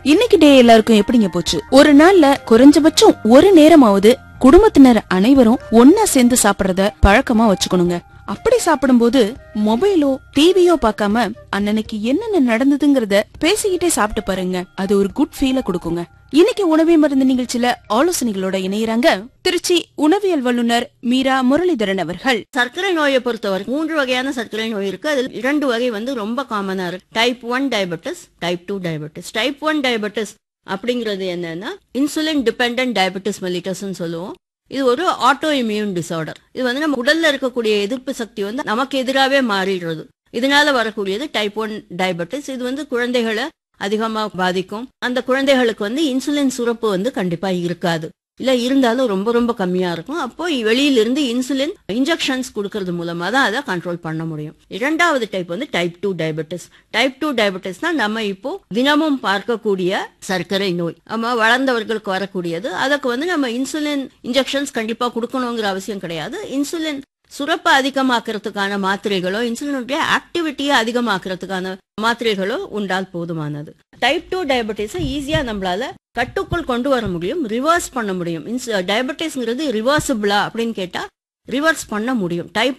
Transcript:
இன்னைக்கு டே எல்லாருக்கும் எப்படிங்க போச்சு? ஒரு நாள்ல குறைஞ்சபட்சம் ஒரு நேரமாவது குடும்பத்தினர் அனைவரும் ஒன்னா சேர்ந்து சாப்பிடறத பழக்கமா வச்சுக்கணுங்க. அப்படி சாப்பிடும்போது மொபைலோ டிவியோ பார்க்காம அன்னன்னைக்கு என்னென்ன நடந்ததுங்கறத பேசிக்கிட்டே சாப்பிட்டு பாருங்க. அது ஒரு குட் ஃபீல கொடுக்குங்க. இன்னைக்கு உணவே மருந்து நிகழ்ச்சியில ஆலோசனைகளோட இணையறாங்க திருச்சி உணவியல் வல்லுநர் மீரா முரளிதரன் அவர்கள். சர்க்கரை நோயை பொறுத்தவரை 3 வகையான சர்க்கரை நோய் இருக்கு. அதில் 2 வகை ரொம்ப காமனா இருக்கு. Type 1 diabetes, type 2 diabetes. Type 1 diabetes அப்படிங்கிறது என்னன்னா இன்சுலின் டிபெண்டன்ட் டயபெட்டிஸ் மெலிட்டஸ் சொல்லுவோம். இது ஒரு ஆட்டோ இம்யூன் டிசார்டர். இது நம்ம உடல்ல இருக்கக்கூடிய எதிர்ப்பு சக்தி நமக்கு எதிராகவே மாறிடுறது. இதனால வரக்கூடியது டைப் 1 டயபெட்டிஸ். இது குழந்தைகளை அதிகமா பாதிக்கும். அந்த குழந்தைகளுக்கு இன்சுலின் சுரப்பு கண்டிப்பா இருக்காது. இல்ல இருந்தாலும் ரொம்ப ரொம்ப கம்மியா இருக்கும். அப்போ வெளியிலிருந்து இன்சுலின் இன்ஜெக்ஷன்ஸ் கொடுக்கறது மூலமா தான் அதை கண்ட்ரோல் பண்ண முடியும். இரண்டாவது டைப் டைப் 2 டயபெட்டிஸ். டைப் 2 டயபெட்டிஸ்னா நம்ம இப்போ தினமும் பார்க்கக்கூடிய சர்க்கரை நோய். நம்ம வளர்ந்தவர்களுக்கு வரக்கூடியது. அதுக்கு நம்ம இன்சுலின் இன்ஜெக்ஷன்ஸ் கண்டிப்பா கொடுக்கணுங்கிற அவசியம் கிடையாது. இன்சுலின் சுரப்பை அதிகமாக்குறதுக்கான மாத்திரைகளோ இன்சுலினுடைய ஆக்டிவிட்டியை அதிகமாக்குறதுக்கான மாத்திரைகளோ உண்டால் போதுமானது. டைப் 2 டயபெட்டிஸை ஈஸியா நம்மளால கட்டுக்குள் கொண்டு வர முடியும், ரிவர்ஸ் பண்ண முடியும். டயபெட்டிஸ்ங்கிறது ரிவர்சிபிளா அப்படின்னு கேட்டா ரிவர்ஸ் பண்ண முடியும். டைப்